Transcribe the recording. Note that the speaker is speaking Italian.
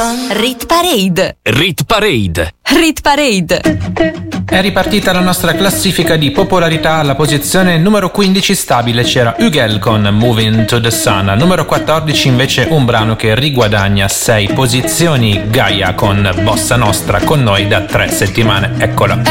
Rit Parade. Rit Parade. Rit Parade. È ripartita la nostra classifica di popolarità. Alla posizione numero 15 stabile c'era Ugel con Moving to the Sun. Al numero 14 invece un brano che riguadagna 6 posizioni, Gaia con Bossa Nostra, con noi da 3 settimane. Eccola.